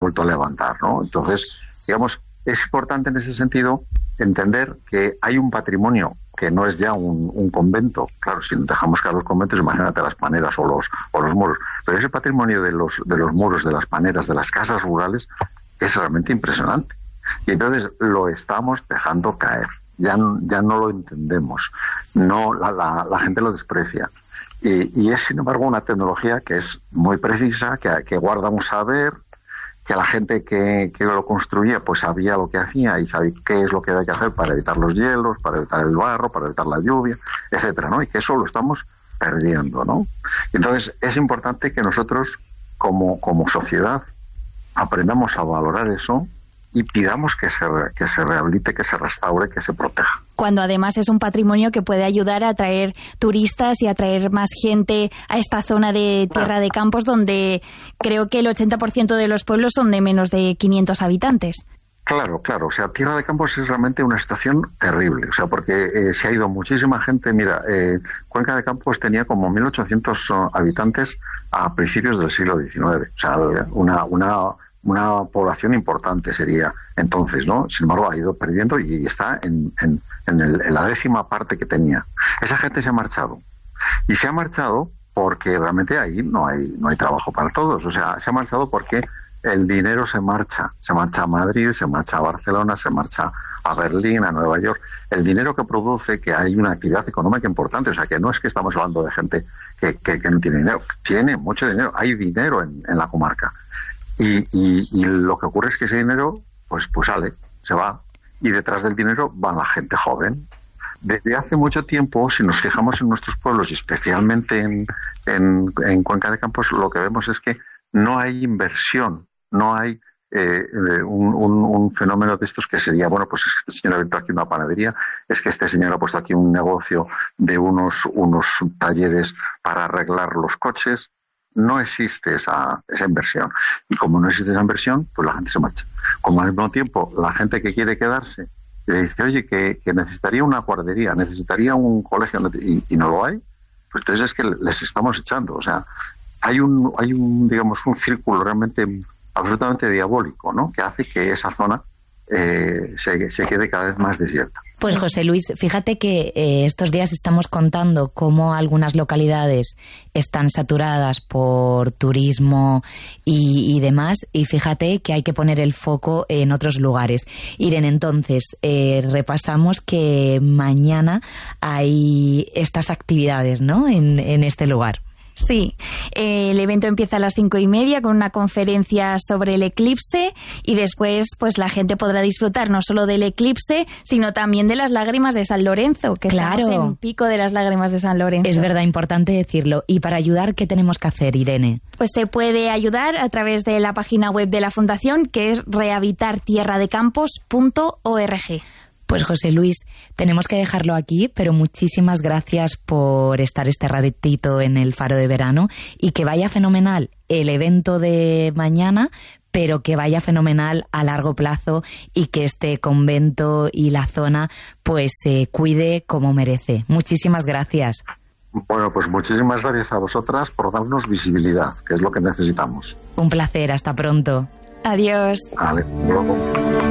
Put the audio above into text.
vuelto a levantar, ¿no? Entonces, digamos, es importante en ese sentido entender que hay un patrimonio que no es ya un convento. Claro, si dejamos caer los conventos, imagínate las paneras o los muros. Pero ese patrimonio de los muros, de las paneras, de las casas rurales, es realmente impresionante. Y entonces lo estamos dejando caer. Ya no lo entendemos. No, la gente lo desprecia. Y es, sin embargo, una tecnología que es muy precisa, que guarda un saber, que la gente que lo construía pues sabía lo que hacía y sabía qué es lo que había que hacer para evitar los hielos, para evitar el barro, para evitar la lluvia, etcétera, ¿no? Y que eso lo estamos perdiendo, ¿no? Entonces es importante que nosotros como sociedad aprendamos a valorar eso y pidamos que se rehabilite, que se restaure, que se proteja. Cuando además es un patrimonio que puede ayudar a atraer turistas y atraer más gente a esta zona de Tierra de Campos, donde creo que el 80% de los pueblos son de menos de 500 habitantes. Claro. O sea, Tierra de Campos es realmente una situación terrible. O sea, porque se ha ido muchísima gente. Mira, Cuenca de Campos tenía como 1.800 habitantes a principios del siglo XIX. O sea, una población importante sería entonces, ¿no? Sin embargo, ha ido perdiendo y está en la 10ª parte que tenía. Esa gente se ha marchado. Y se ha marchado porque realmente ahí no hay trabajo para todos. O sea, se ha marchado porque el dinero se marcha a Madrid, se marcha a Barcelona, se marcha a Berlín, a Nueva York. El dinero que produce, que hay una actividad económica importante. O sea, que no es que estamos hablando de gente que no tiene dinero. Tiene mucho dinero. Hay dinero en la comarca. Y lo que ocurre es que ese dinero pues sale, se va, y detrás del dinero va la gente joven. Desde hace mucho tiempo, si nos fijamos en nuestros pueblos y especialmente en Cuenca de Campos, lo que vemos es que no hay inversión, no hay un fenómeno de estos que sería, bueno, pues es que este señor ha abierto aquí una panadería, es que este señor ha puesto aquí un negocio de unos talleres para arreglar los coches. No existe esa inversión. Y como no existe esa inversión, pues la gente se marcha. Como al mismo tiempo, la gente que quiere quedarse le dice, oye, que necesitaría una guardería, necesitaría un colegio, y no lo hay, pues entonces es que les estamos echando. O sea, hay un digamos, un círculo realmente absolutamente diabólico, ¿no? Que hace que esa zona se quede cada vez más desierta. Pues José Luis, fíjate que estos días estamos contando cómo algunas localidades están saturadas por turismo y demás, y fíjate que hay que poner el foco en otros lugares. Irene, entonces, repasamos que mañana hay estas actividades, ¿no?, en este lugar. Sí, el evento empieza a las 5:30 con una conferencia sobre el eclipse, y después pues la gente podrá disfrutar no solo del eclipse, sino también de las lágrimas de San Lorenzo, que claro, estamos en pico de las lágrimas de San Lorenzo. Es verdad, importante decirlo. Y para ayudar, ¿qué tenemos que hacer, Irene? Pues se puede ayudar a través de la página web de la Fundación, que es rehabilitartierradecampos.org. Pues José Luis, tenemos que dejarlo aquí, pero muchísimas gracias por estar este ratito en el Faro de Verano, y que vaya fenomenal el evento de mañana, pero que vaya fenomenal a largo plazo, y que este convento y la zona pues se cuide como merece. Muchísimas gracias. Bueno, pues muchísimas gracias a vosotras por darnos visibilidad, que es lo que necesitamos. Un placer, hasta pronto. Adiós. Vale, hasta luego.